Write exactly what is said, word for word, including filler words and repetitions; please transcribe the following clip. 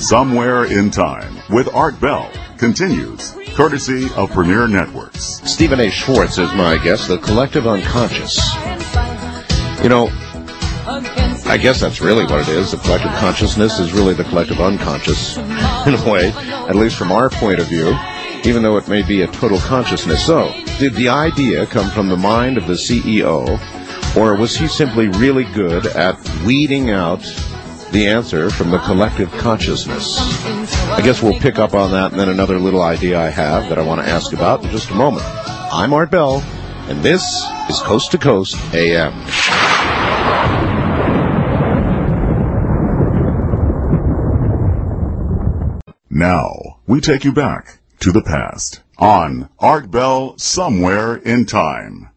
Somewhere in Time with Art Bell continues, courtesy of Premier Networks. Stephen A. Schwartz is my guest, the collective unconscious. You know, I guess that's really what it is. The collective consciousness is really the collective unconscious, in a way, at least from our point of view, even though it may be a total consciousness. So, did the idea come from the mind of the C E O, or was he simply really good at weeding out the answer from the collective consciousness? I guess we'll pick up on that, and then another little idea I have that I want to ask about in just a moment. I'm Art Bell, and this is Coast to Coast A M. Now, we take you back to the past on Art Bell Somewhere in Time.